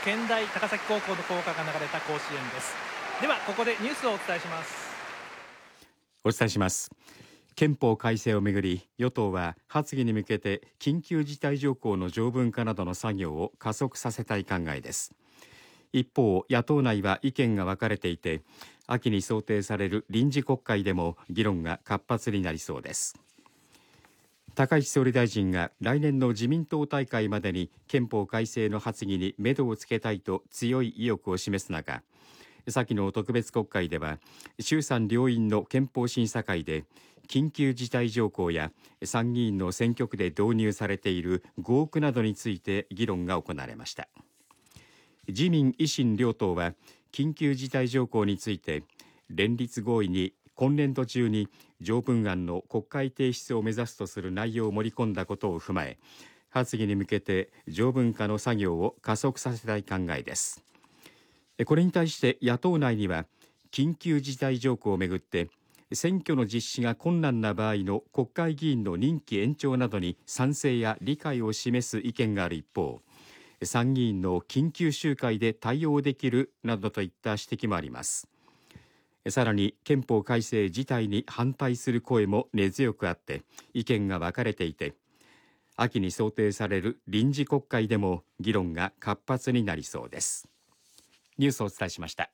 県大高崎高校の校歌が流れた甲子園です。ではここでニュースをお伝えします。 お伝えします。憲法改正をめぐり、与党は発議に向けて緊急事態条項の条文化などの作業を加速させたい考えです。一方、野党内は意見が分かれていて、秋に想定される臨時国会でも議論が活発になりそうです。高市総理大臣が来年の自民党大会までに憲法改正の発議に目処をつけたいと強い意欲を示す中、先の特別国会では衆参両院の憲法審査会で緊急事態条項や参議院の選挙区で導入されている合区などについて議論が行われました。自民維新両党は緊急事態条項について連立合意に今年度中に条文案の国会提出を目指すとする内容を盛り込んだことを踏まえ、発議に向けて条文化の作業を加速させたい考えです。これに対して野党内には緊急事態条項をめぐって選挙の実施が困難な場合の国会議員の任期延長などに賛成や理解を示す意見がある一方、参議院の緊急集会で対応できるなどといった指摘もあります。さらに憲法改正自体に反対する声も根強くあって意見が分かれていて、秋に想定される臨時国会でも議論が活発になりそうです。ニュースをお伝えしました。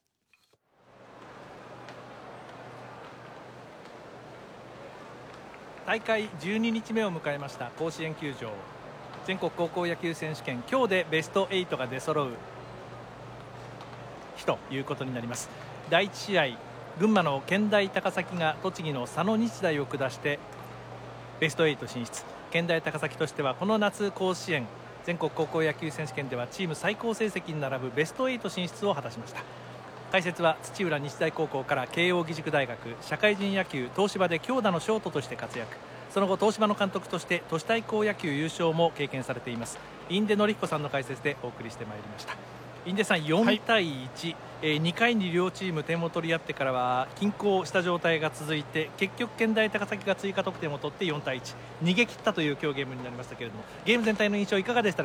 大会12日目を迎えました甲子園球場。全国高校野球選手権、今日でベスト8が出揃う日ということになります。第1試合、群馬の県大高崎が栃木の佐野日大を下してベスト8進出。県大高崎としてはこの夏甲子園全国高校野球選手権ではチーム最高成績に並ぶベスト8進出を果たしました。解説は土浦日大高校から慶応義塾大学、社会人野球東芝で強打のショートとして活躍。その後東芝の監督として都市対抗野球優勝も経験されています。印出典彦さんの解説でお送りしてまいりました。印出さん、4対1、2回に両チーム点を取り合ってからは均衡した状態が続いて、結局県大高崎が追加得点を取って4対1、逃げ切ったという今日ゲームになりましたけれども、ゲーム全体の印象いかがでした